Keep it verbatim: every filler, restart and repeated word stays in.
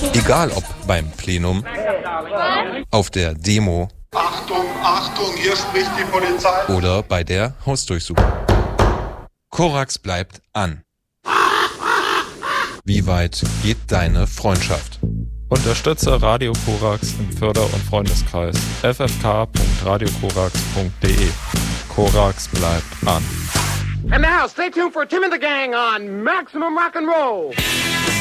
Egal ob beim Plenum, auf der Demo, Achtung, Achtung, hier spricht die Polizei. Oder bei der Hausdurchsuchung. Korax bleibt an. Wie weit geht deine Freundschaft? Unterstütze Radio Korax im Förder- und Freundeskreis f f k punkt radio korax punkt d e. Korax bleibt an. And now, stay tuned for Tim and the Gang on Maximum Rock and Roll.